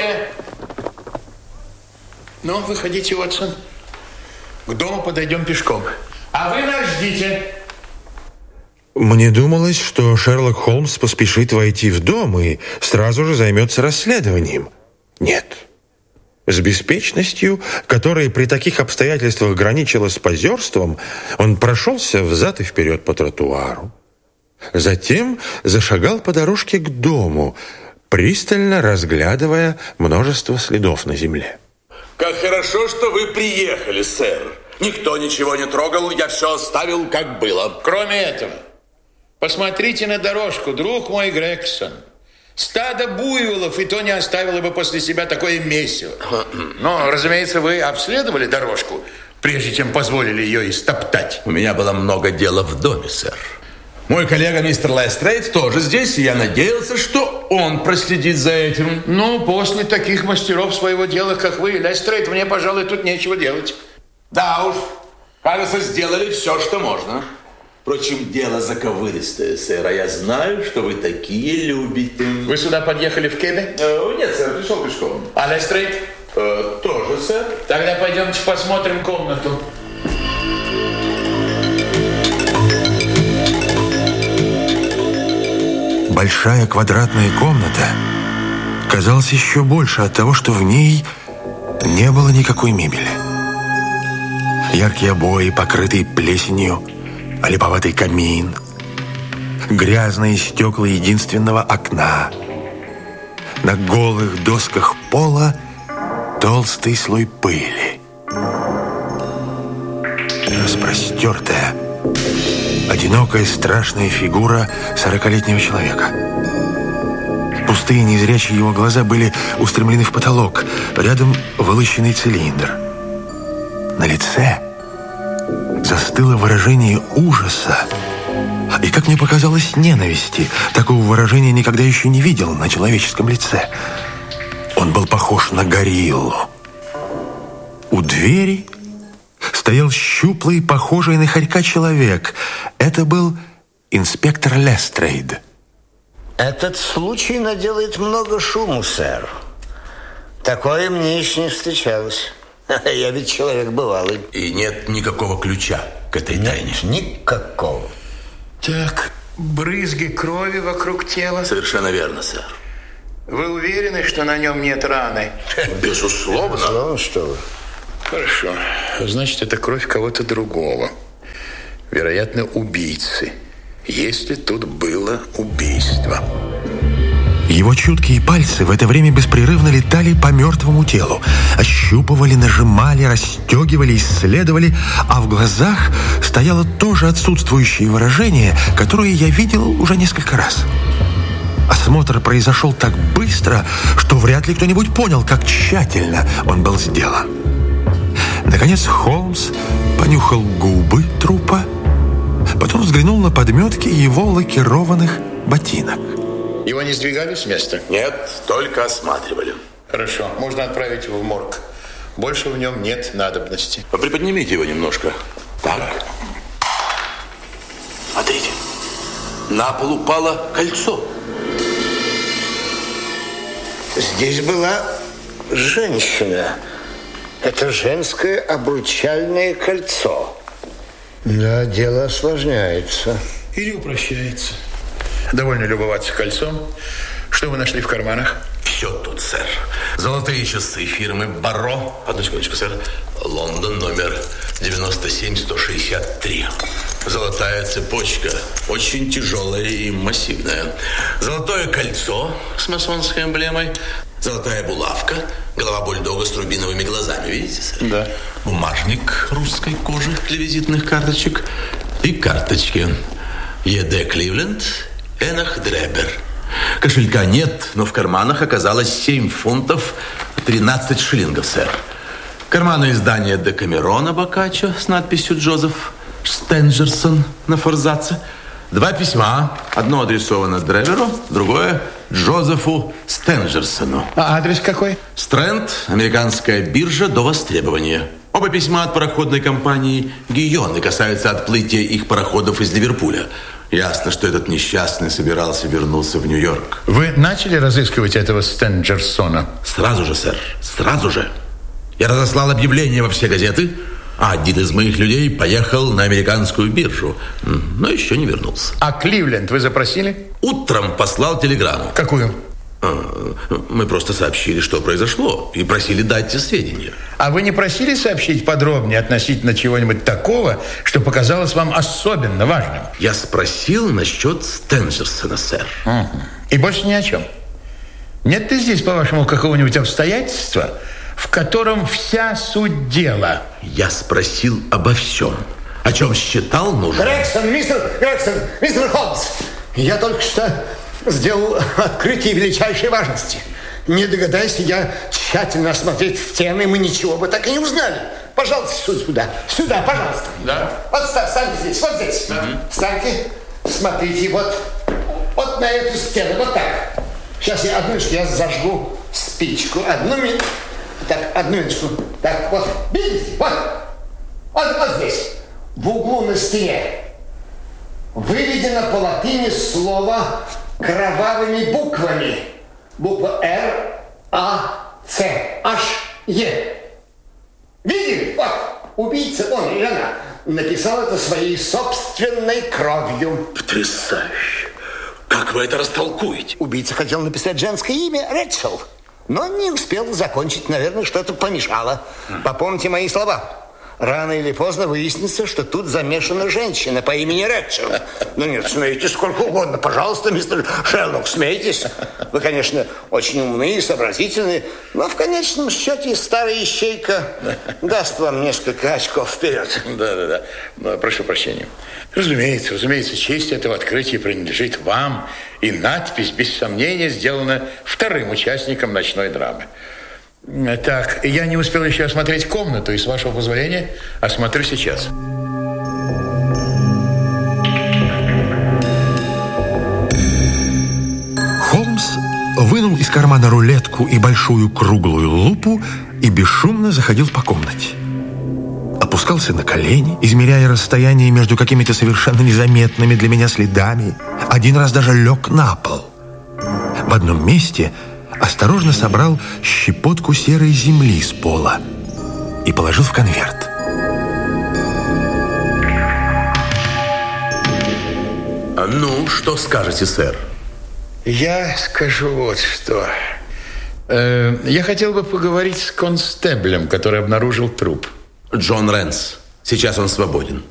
Стойте! Ну, выходите, Уотсон. К дому подойдем пешком. А вы нас ждите. Мне думалось, что Шерлок Холмс поспешит войти в дом и сразу же займется расследованием. Нет. С беспечностью, которая при таких обстоятельствах граничила с позерством, он прошелся взад и вперед по тротуару. Затем зашагал по дорожке к дому, пристально разглядывая множество следов на земле. Как хорошо, что вы приехали, сэр. Никто ничего не трогал, я все оставил, как было. Кроме этого, посмотрите на дорожку, друг мой Грегсон. Стадо буйволов и то не оставило бы после себя такое месиво. Но, разумеется, вы обследовали дорожку, прежде чем позволили ее истоптать. У меня было много дела в доме, сэр. Мой коллега мистер Лестрейд тоже здесь, и я надеялся, что он проследит за этим. Ну, после таких мастеров своего дела, как вы, Лестрейд, мне, пожалуй, тут нечего делать. Да уж, кажется, сделали все, что можно. Впрочем, дело заковыристое, сэр, а я знаю, что вы такие любите. Вы сюда подъехали в кэбе? Нет, сэр, пришел пешком. А Лестрейд? Тоже, сэр. Тогда пойдемте посмотрим комнату. Большая квадратная комната казалась еще больше от того, что в ней не было никакой мебели. Яркие обои, покрытые плесенью, олиповатый камин, грязные стекла единственного окна. На голых досках пола толстый слой пыли. Распростертая, одинокая страшная фигура 40-летнего человека. Пустые незрячие его глаза были устремлены в потолок. Рядом вылощенный цилиндр. На лице застыло выражение ужаса и, как мне показалось, ненависти. Такого выражения никогда еще не видел на человеческом лице. Он был похож на гориллу. У двери стоял щуплый, похожий на хорька человек. Это был инспектор Лестрейд. Этот случай наделает много шуму, сэр. Такое мне еще не встречалось. Я ведь человек бывалый. И нет никакого ключа к этой тайне? Никакого. Так, брызги крови вокруг тела. Совершенно верно, сэр. Вы уверены, что на нем нет раны? Безусловно. Безусловно, что вы. Хорошо. Значит, это кровь кого-то другого. Вероятно, убийцы. Если тут было убийство. Его чуткие пальцы в это время беспрерывно летали по мертвому телу. Ощупывали, нажимали, расстегивали, исследовали. А в глазах стояло тоже отсутствующее выражение, которое я видел уже несколько раз. Осмотр произошел так быстро, что вряд ли кто-нибудь понял, как тщательно он был сделан. Наконец Холмс понюхал губы трупа, потом взглянул на подметки его лакированных ботинок. Его не сдвигали с места? Нет, только осматривали. Хорошо, можно отправить его в морг. Больше в нем нет надобности. Приподнимите его немножко. Так. Смотрите, на пол упало кольцо. Здесь была женщина. Это женское обручальное кольцо. Да, дело осложняется. Или упрощается. Довольно любоваться кольцом. Что вы нашли в карманах? Все тут, сэр. Золотые часы фирмы Барро. Одну секундочку, сэр. Лондон, номер 97163. Золотая цепочка. Очень тяжелая и массивная. Золотое кольцо с масонской эмблемой. Золотая булавка. Голова бульдога с рубиновыми глазами. Видите, сэр? Да. Бумажник русской кожи для визитных карточек. И карточки. Е.Д. Кливленд, Энах Дребер. Кошелька нет, но в карманах оказалось 7 фунтов 13 шиллингов, сэр. Карманы издания Декамерона Боккаччо с надписью «Джозеф Стенджерсон» на форзаце. 2 письма. Одно адресовано Дреберу, другое Джозефу Стенджерсону. А адрес какой? Стрэнд, американская биржа, до востребования. Оба письма от пароходной компании «Гийон» и касаются отплытия их пароходов из Ливерпуля. Ясно, что этот несчастный собирался вернуться в Нью-Йорк. Вы начали разыскивать этого Стенджерсона? Сразу же, сэр, сразу же. Я разослал объявление во все газеты, а один из моих людей поехал на американскую биржу, но еще не вернулся. А Кливленд вы запросили? Утром послал телеграмму. Какую? Мы просто сообщили, что произошло, и просили дать те сведения. А вы не просили сообщить подробнее относительно чего-нибудь такого, что показалось вам особенно важным? Я спросил насчет Стенджерсона, сэр. И больше ни о чем? Нет ли здесь, по-вашему, какого-нибудь обстоятельства, в котором вся суть дела? Я спросил обо всем, о чем считал нужным. Мистер Холмс, я только что сделал открытие величайшей важности. Не догадайся я тщательно осмотреть стены, мы ничего бы так и не узнали. Пожалуйста, сюда, пожалуйста. Да. Вот станьте здесь, вот здесь. Станьте, смотрите, вот на эту стену, вот так. Сейчас я зажгу спичку. Одну минутку. Так, вот, видите, вот здесь, в углу на стене, выведено по латыни слово кровавыми буквами. Буква Р, А, Ц, H, Е. Видели? Вот, убийца, он или она, написал это своей собственной кровью. Потрясающе. Как вы это растолкуете? Убийца хотел написать женское имя Рэчел, но не успел закончить. Наверное, что-то помешало. Попомните мои слова. Рано или поздно выяснится, что тут замешана женщина по имени Рэчел. Ну нет, смейтесь сколько угодно. Пожалуйста, мистер Шерлок, смейтесь. Вы, конечно, очень умны и сообразительны, но в конечном счете старая ищейка даст вам несколько очков вперед. Да. Прошу прощения. Разумеется, честь этого открытия принадлежит вам, и надпись, без сомнения, сделана вторым участником ночной драмы. Так, я не успел еще осмотреть комнату, и, с вашего позволения, осмотрю сейчас. Холмс вынул из кармана рулетку и большую круглую лупу и бесшумно заходил по комнате. Опускался на колени, измеряя расстояние между какими-то совершенно незаметными для меня следами. Один раз даже лег на пол. В одном месте осторожно собрал щепотку серой земли с пола и положил в конверт. Ну, что скажете, сэр? Я скажу вот что. Я хотел бы поговорить с констеблем, который обнаружил труп. Джон Рэнс. Сейчас он свободен.